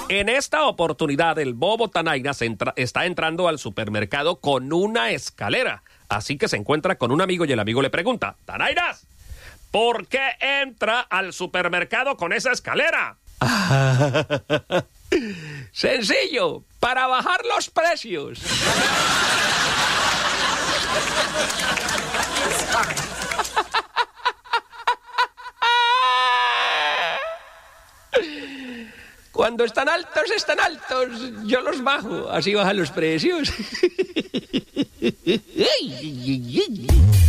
En esta oportunidad, el bobo Tanairas está entrando al supermercado con una escalera. Así que se encuentra con un amigo y el amigo le pregunta, Tanairas, ¿por qué entra al supermercado con esa escalera? Sencillo, para bajar los precios. Cuando están altos, yo los bajo, así bajan los precios.